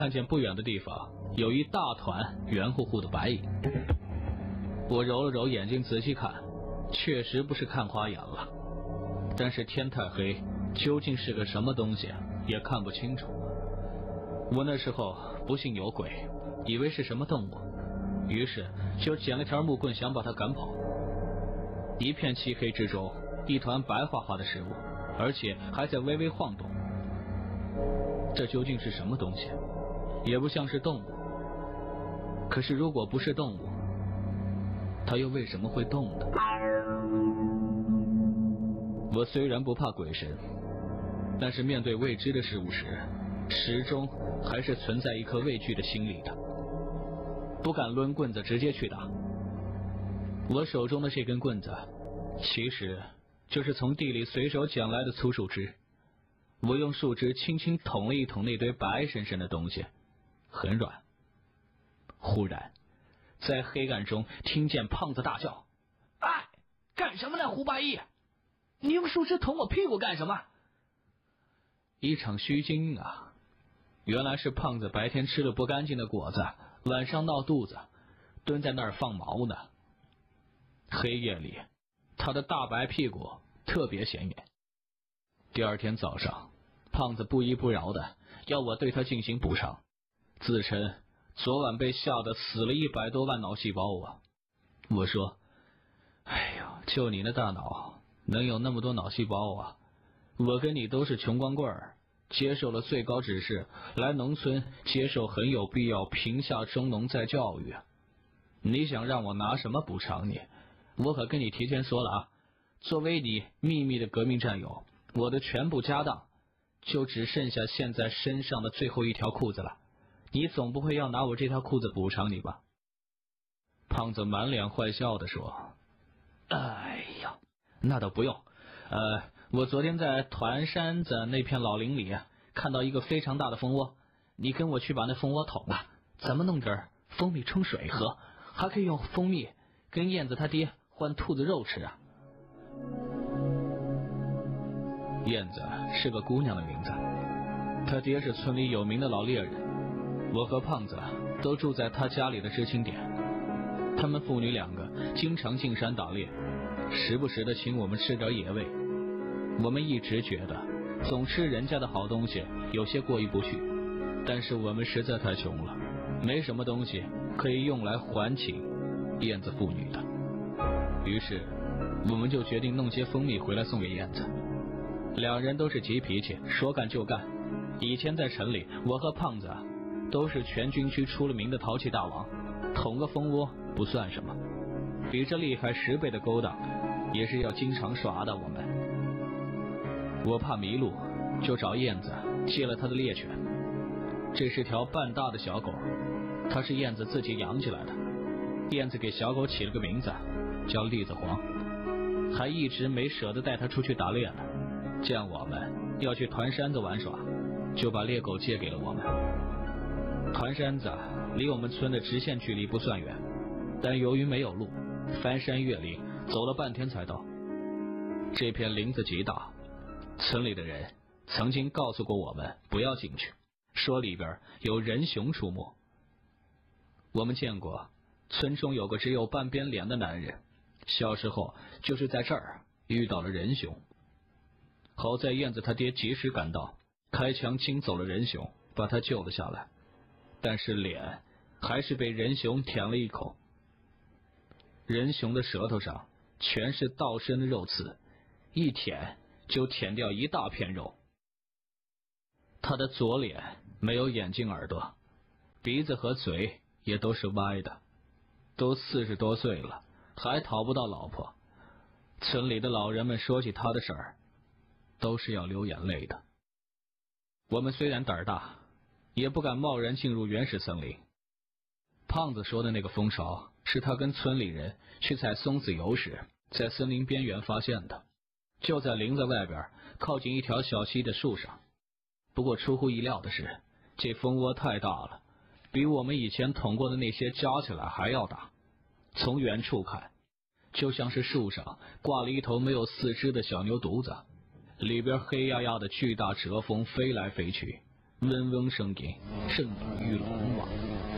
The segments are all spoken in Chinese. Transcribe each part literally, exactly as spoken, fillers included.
看见不远的地方有一大团圆乎乎的白影。我揉了揉眼睛仔细看，确实不是看花眼了，但是天太黑，究竟是个什么东西也看不清楚。我那时候不信有鬼，以为是什么动物，于是就捡了条木棍想把它赶跑。一片漆黑之中，一团白花花的事物，而且还在微微晃动。这究竟是什么东西？也不像是动物。可是如果不是动物，它又为什么会动呢？我虽然不怕鬼神，但是面对未知的事物时，始终还是存在一颗畏惧的心理的，不敢抡棍子直接去打。我手中的这根棍子其实就是从地里随手捡来的粗树枝，我用树枝轻轻捅了一捅那堆白深深的东西，很软。忽然在黑暗中听见胖子大叫：哎，干什么呢，胡八一，你用树枝捅我屁股干什么？一场虚惊啊！原来是胖子白天吃了不干净的果子，晚上闹肚子，蹲在那儿放毛呢。黑夜里他的大白屁股特别显眼。第二天早上，胖子不依不饶的要我对他进行补偿，自称昨晚被吓得死了一百多万脑细胞啊！我说：哎呦，就你那大脑能有那么多脑细胞啊？我跟你都是穷光棍儿，接受了最高指示来农村接受很有必要贫下中农再教育啊！你想让我拿什么补偿你？我可跟你提前说了啊，作为你秘密的革命战友，我的全部家当就只剩下现在身上的最后一条裤子了，你总不会要拿我这条裤子补偿你吧？胖子满脸坏笑的说：哎呀，那倒不用，呃，我昨天在团山子那片老林里看到一个非常大的蜂窝，你跟我去把那蜂窝捅了，咱们弄点蜂蜜冲水喝，还可以用蜂蜜跟燕子他爹换兔子肉吃啊。燕子是个姑娘的名字，他爹是村里有名的老猎人，我和胖子都住在他家里的知青点，他们父女两个经常进山打猎，时不时的请我们吃点野味。我们一直觉得总吃人家的好东西有些过意不去，但是我们实在太穷了，没什么东西可以用来还请燕子父女的，于是我们就决定弄些蜂蜜回来送给燕子。两人都是急脾气，说干就干。以前在城里，我和胖子都是全军区出了名的淘气大王，捅个蜂窝不算什么，比这厉害十倍的勾当也是要经常耍的。我们我怕迷路，就找燕子借了他的猎犬，这是条半大的小狗，它是燕子自己养起来的。燕子给小狗起了个名字叫栗子黄，还一直没舍得带它出去打猎呢。见我们要去团山子玩耍，就把猎狗借给了我们。团山子离我们村的直线距离不算远，但由于没有路，翻山越岭走了半天才到。这片林子极大，村里的人曾经告诉过我们不要进去，说里边有人熊出没。我们见过村中有个只有半边脸的男人，小时候就是在这儿遇到了人熊。好在燕子他爹及时赶到，开枪惊走了人熊，把他救了下来，但是脸还是被人熊舔了一口。人熊的舌头上全是倒生的肉刺，一舔就舔掉一大片肉。他的左脸没有眼睛耳朵，鼻子和嘴也都是歪的，都四十多岁了，还讨不到老婆。村里的老人们说起他的事儿都是要流眼泪的。我们虽然胆儿大，也不敢贸然进入原始森林。胖子说的那个蜂巢是他跟村里人去采松子油时在森林边缘发现的，就在林子外边靠近一条小溪的树上。不过出乎意料的是，这蜂窝太大了，比我们以前捅过的那些加起来还要大。从远处看，就像是树上挂了一头没有四肢的小牛犊子，里边黑压压的巨大蛰蜂飞来飞去， 嗡嗡声音震耳欲聋啊！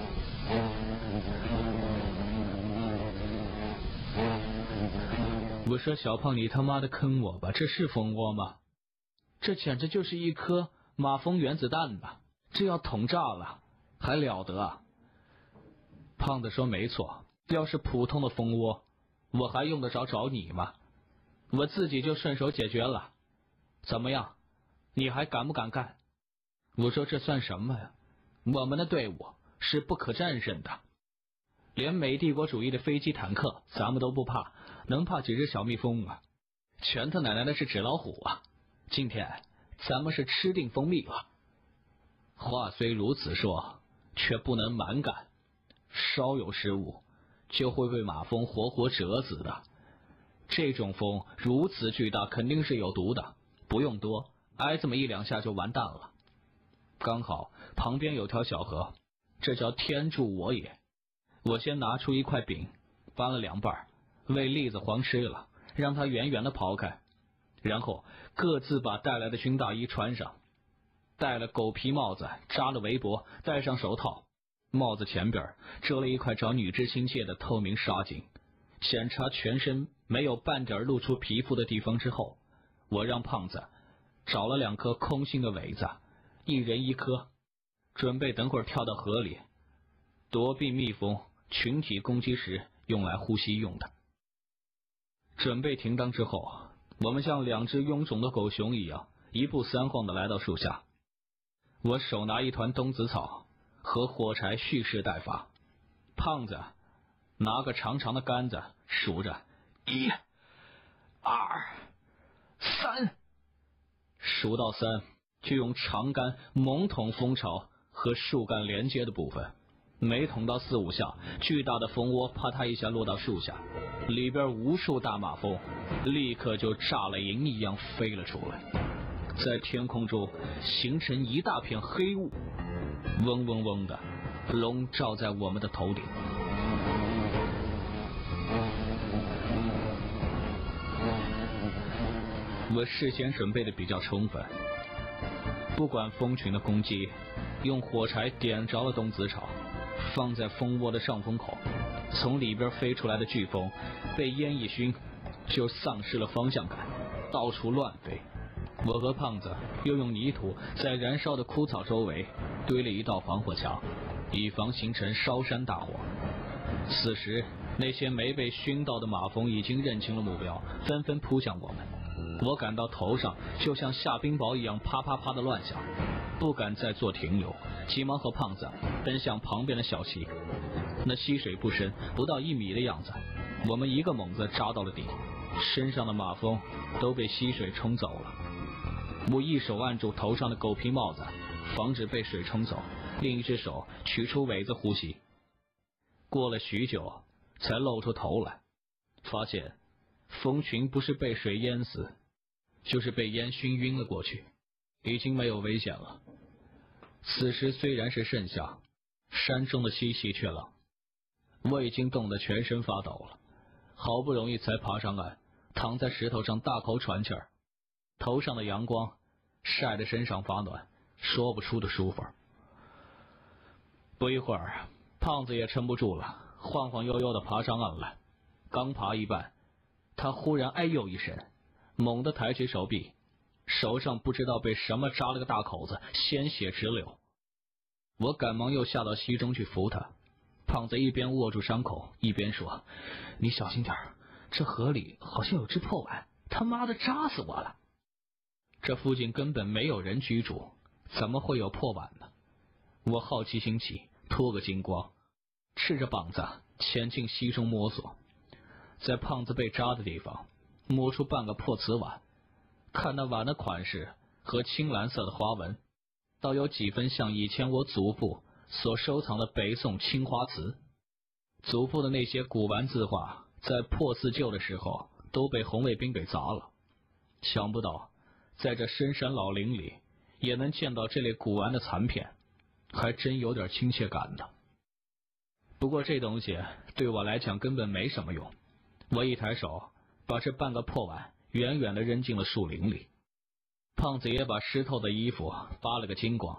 我说小胖，你他妈的坑我吧，这是蜂窝吗？这简直就是一颗马蜂原子弹吧，这要捅炸了还了得啊！胖子说没错，要是普通的蜂窝，我还用得着找你吗？我自己就顺手解决了，怎么样？你还敢不敢干？我说这算什么呀？我们的队伍是不可战胜的，连美帝国主义的飞机坦克咱们都不怕，能怕几只小蜜蜂啊？全他奶奶的是纸老虎啊！今天咱们是吃定蜂蜜了。话虽如此说，却不能蛮干，稍有失误就会被马蜂活活折死的。这种蜂如此巨大，肯定是有毒的，不用多，挨这么一两下就完蛋了。刚好旁边有条小河，这叫天助我也。我先拿出一块饼，掰了两半，喂栗子黄吃了，让它远远的刨开，然后各自把带来的军大衣穿上，戴了狗皮帽子，扎了围脖，戴上手套，帽子前边遮了一块找女知心切的透明纱巾。检查全身没有半点露出皮肤的地方之后，我让胖子找了两颗空心的苇子，一人一颗，准备等会儿跳到河里躲避蜜蜂群体攻击时用来呼吸用的。准备停当之后，我们像两只臃肿的狗熊一样，一步三晃的来到树下。我手拿一团冬子草和火柴蓄势待发，胖子拿个长长的杆子数着一、二、三，数到三就用长杆猛捅蜂巢和树干连接的部分，每捅到四五下，巨大的蜂窝啪嗒一下落到树下，里边无数大马蜂立刻就炸了营一样飞了出来，在天空中形成一大片黑雾，嗡嗡嗡的笼罩在我们的头顶。我事先准备的比较充分，不管蜂群的攻击，用火柴点着了冬子草，放在蜂窝的上风口，从里边飞出来的飓风被烟一熏就丧失了方向感，到处乱飞。我和胖子又用泥土在燃烧的枯草周围堆了一道防火墙，以防形成烧山大火。此时那些没被熏到的马蜂已经认清了目标，纷纷扑向我们。我感到头上就像下冰雹一样啪啪啪的乱响，不敢再做停留，急忙和胖子奔向旁边的小溪。那溪水不深，不到一米的样子，我们一个猛子扎到了底，身上的马蜂都被溪水冲走了。我一手按住头上的狗皮帽子，防止被水冲走，另一只手取出苇子呼吸。过了许久才露出头来，发现蜂群不是被水淹死，就是被烟熏晕了过去，已经没有危险了。此时虽然是盛夏，山中的嬉戏却冷，我已经冻得全身发抖了，好不容易才爬上岸，躺在石头上大口喘气儿，头上的阳光晒得身上发暖，说不出的舒服。不一会儿，胖子也撑不住了，晃晃悠悠的爬上岸来。刚爬一半，他忽然哎呦一声，猛地抬起手臂，手上不知道被什么扎了个大口子，鲜血直流。我赶忙又下到溪中去扶他。胖子一边握住伤口一边说：“你小心点，这河里好像有只破碗，他妈的扎死我了。”这附近根本没有人居住，怎么会有破碗呢？我好奇心起，脱个精光，赤着膀子潜进溪中摸索，在胖子被扎的地方摸出半个破瓷碗，看那碗的款式和青蓝色的花纹，倒有几分像以前我祖父所收藏的北宋青花瓷。祖父的那些古玩字画在破四旧的时候都被红卫兵给砸了，想不到在这深山老林里也能见到这类古玩的残片，还真有点亲切感呢。不过这东西对我来讲根本没什么用，我一抬手把这半个破碗远远地扔进了树林里。胖子也把湿透的衣服扒了个精光，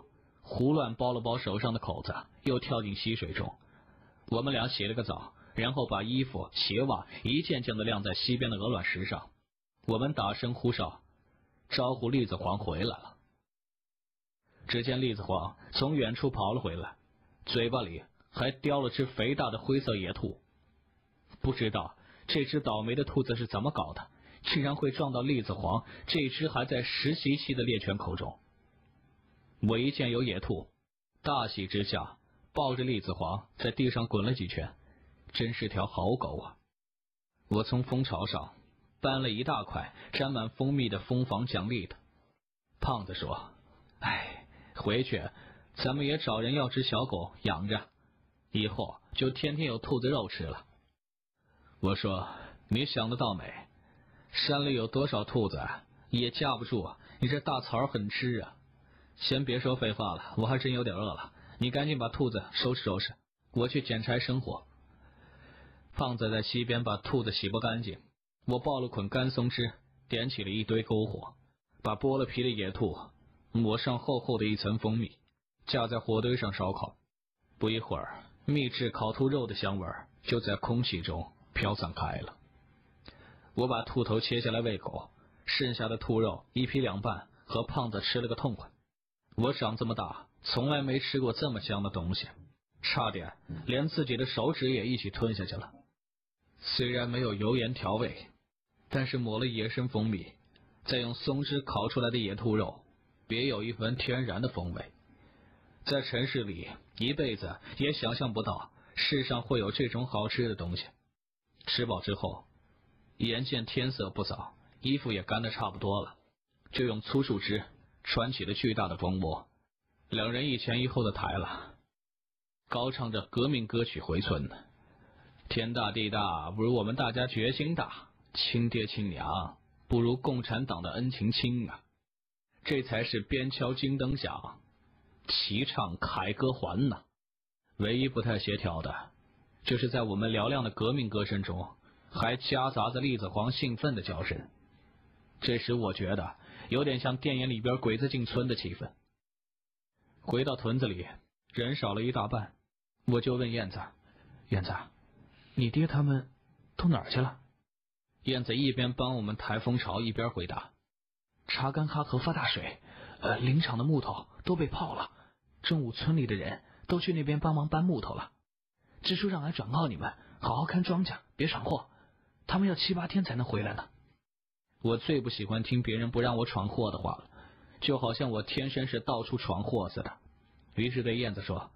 胡乱包了包手上的口子，又跳进溪水中。我们俩洗了个澡，然后把衣服、鞋袜一件件的晾在溪边的鹅卵石上。我们大声呼哨，招呼栗子黄回来了。只见栗子黄从远处跑了回来，嘴巴里还叼了只肥大的灰色野兔。不知道这只倒霉的兔子是怎么搞的，竟然会撞到栗子黄这只还在实习期的猎犬口中。我一见有野兔，大喜之下抱着栗子黄在地上滚了几圈，真是条好狗啊！我从蜂巢上搬了一大块沾满蜂蜜的蜂房奖励他。胖子说：哎，回去咱们也找人要只小狗养着，以后就天天有兔子肉吃了。我说：你想得到没？山里有多少兔子也架不住你这大草很吃啊！先别说废话了，我还真有点饿了，你赶紧把兔子收拾收拾，我去捡柴生火。胖子在溪边把兔子洗不干净，我抱了捆干松枝，点起了一堆篝火，把剥了皮的野兔抹上厚厚的一层蜂蜜，架在火堆上烧烤。不一会儿，秘制烤兔肉的香味就在空气中飘散开了。我把兔头切下来喂狗，剩下的兔肉一劈两半，和胖子吃了个痛快。我长这么大从来没吃过这么香的东西，差点连自己的手指也一起吞下去了。虽然没有油盐调味，但是抹了野生蜂蜜，再用松枝烤出来的野兔肉，别有一番天然的风味。在城市里一辈子也想象不到世上会有这种好吃的东西。吃饱之后，眼见天色不早，衣服也干得差不多了，就用粗树枝穿起了巨大的蜂窝。两人一前一后的抬了，高唱着革命歌曲回村。天大地大，不如我们大家决心大，亲爹亲娘不如共产党的恩情亲啊！这才是边敲金灯响，齐唱凯歌还呐！唯一不太协调的，就是在我们嘹亮的革命歌声中，还夹杂着栗子黄兴奋的叫声。这时我觉得有点像电影里边鬼子进村的气氛。回到屯子里，人少了一大半，我就问燕子：燕子，你爹他们都哪儿去了？燕子一边帮我们抬蜂巢，一边回答：查干哈河发大水，呃，林场的木头都被泡了，中午村里的人都去那边帮忙搬木头了。支书让来转告你们，好好看庄稼，别闯祸，他们要七八天才能回来呢。我最不喜欢听别人不让我闯祸的话了，就好像我天生是到处闯祸似的。于是对燕子说：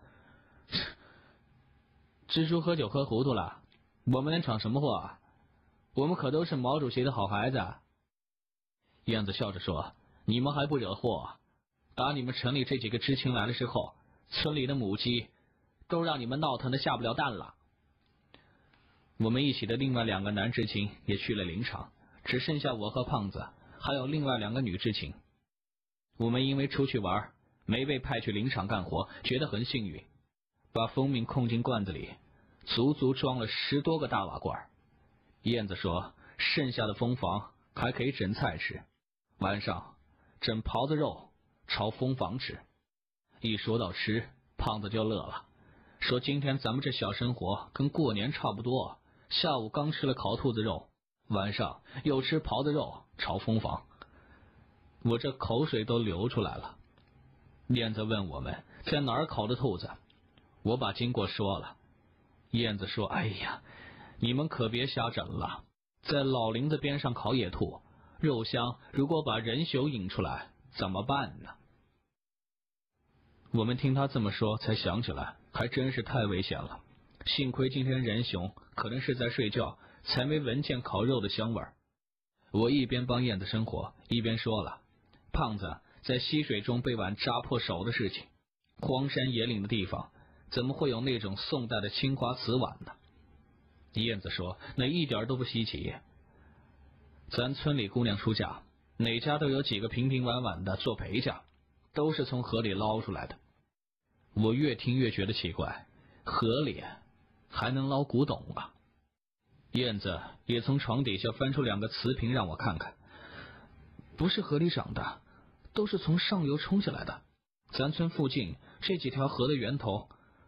支书喝酒喝糊涂了，我们能闯什么祸啊？我们可都是毛主席的好孩子。燕子笑着说：你们还不惹祸？打你们城里这几个知青来了之后，村里的母鸡都让你们闹腾的下不了蛋了。我们一起的另外两个男知青也去了林场，只剩下我和胖子，还有另外两个女知青。我们因为出去玩没被派去林场干活，觉得很幸运，把蜂蜜控进罐子里，足足装了十多个大瓦罐。燕子说剩下的蜂房还可以整菜吃，晚上整狍子肉炒蜂房吃。一说到吃，胖子就乐了，说今天咱们这小生活跟过年差不多，下午刚吃了烤兔子肉，晚上又吃狍子肉炒蜂房。我这口水都流出来了。燕子问我们在哪儿烤的兔子，我把经过说了。燕子说：哎呀，你们可别瞎整了，在老林子边上烤野兔，肉香如果把人熊引出来怎么办呢？我们听他这么说才想起来，还真是太危险了。幸亏今天人熊可能是在睡觉，才没闻见烤肉的香味。我一边帮燕子生火，一边说了胖子在溪水中被碗扎破手的事情。荒山野岭的地方怎么会有那种宋代的青花瓷碗呢？燕子说那一点都不稀奇，咱村里姑娘出嫁，哪家都有几个平平稳稳的做陪嫁，都是从河里捞出来的。我越听越觉得奇怪，河里还能捞古董啊？燕子也从床底下翻出两个瓷瓶让我看看，不是河里长的，都是从上游冲下来的， 咱村附近这几条河的源头